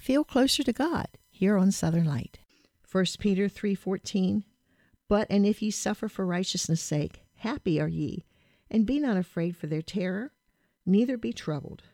feel closer to God here on Southern Light. 1 Peter 3:14, and if ye suffer for righteousness' sake, happy are ye, and be not afraid for their terror, neither be troubled.